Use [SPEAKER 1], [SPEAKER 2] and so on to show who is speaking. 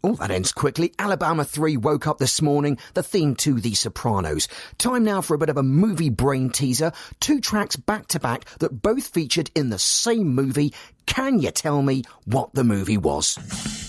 [SPEAKER 1] Oh, that ends quickly. Alabama 3 woke up this morning, the theme to The Sopranos. Time now for a bit of a movie brain teaser. 2 tracks back to back that both featured in the same movie. Can you tell me what the movie was?